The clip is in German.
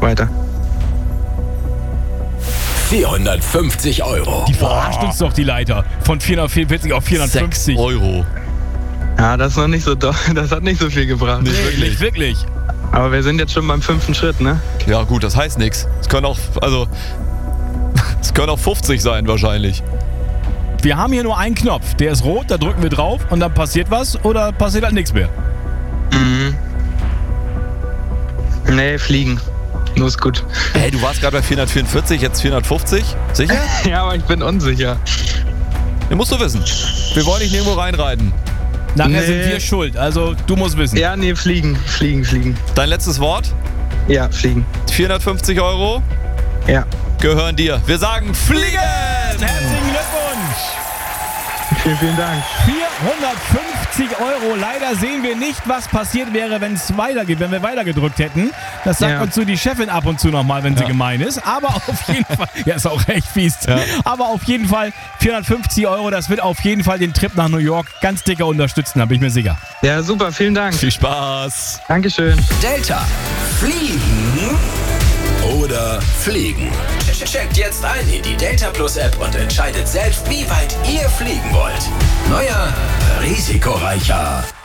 weiter. 450 €. Die verarscht uns doch, die Leiter. Von 444 auf 450. 6 €. Ja, das ist noch nicht so doll. Das hat nicht so viel gebracht. Nicht wirklich. Aber wir sind jetzt schon beim 5. Schritt, ne? Ja gut, das heißt nichts. Es können auch 50 sein wahrscheinlich. Wir haben hier nur einen Knopf. Der ist rot, da drücken wir drauf und dann passiert was oder passiert halt nichts mehr. Nee, fliegen. Nur ist gut. Hey, du warst gerade bei 444, jetzt 450? Sicher? Ja, aber ich bin unsicher. Den musst du wissen. Wir wollen dich nirgendwo reinreiten. Nachher Nee. sind wir schuld, also du musst wissen. Ja, nee, fliegen. Dein letztes Wort? Ja, fliegen. 450 € Ja. gehören dir. Wir sagen fliegen! Herzlichen Glückwunsch! Vielen Dank. 450 €. Leider sehen wir nicht, was passiert wäre, wenn es weitergeht, wenn wir weitergedrückt hätten. Das sagt Ja. uns so die Chefin ab und zu nochmal, wenn sie gemein ist. Aber auf jeden Fall, ja, ist auch recht fies. Ja. Aber auf jeden Fall 450 €, das wird auf jeden Fall den Trip nach New York ganz dicker unterstützen, da bin ich mir sicher. Ja, super. Vielen Dank. Viel Spaß! Dankeschön. Delta. Fliegen oder fliegen? Checkt jetzt ein in die Delta Plus App und entscheidet selbst, wie weit ihr fliegen wollt. Neuer, risikoreicher